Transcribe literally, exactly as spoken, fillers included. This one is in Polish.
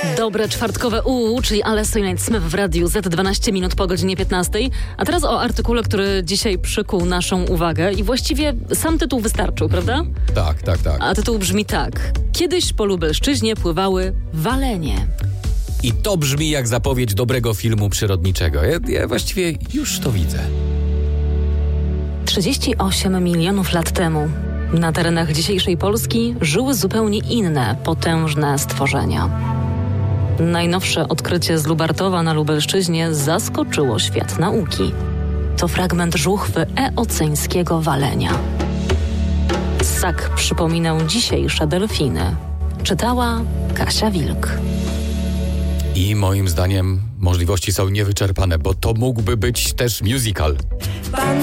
Dobre czwartkowe U U, czyli Alesso i Night Smith w Radiu Z, dwanaście minut po godzinie piętnastej. A teraz o artykule, który dzisiaj przykuł naszą uwagę i właściwie sam tytuł wystarczył, prawda? Tak, tak, tak. A tytuł brzmi tak. Kiedyś po Lubelszczyźnie pływały walenie. I to brzmi jak zapowiedź dobrego filmu przyrodniczego. Ja, ja właściwie już to widzę. trzydzieści osiem milionów lat temu na terenach dzisiejszej Polski żyły zupełnie inne, potężne stworzenia. Najnowsze odkrycie z Lubartowa na Lubelszczyźnie zaskoczyło świat nauki. To fragment żuchwy eoceńskiego walenia. Ssak przypominał dzisiejsze delfiny. Czytała Kasia Wilk. I moim zdaniem możliwości są niewyczerpane, bo to mógłby być też musical. Pan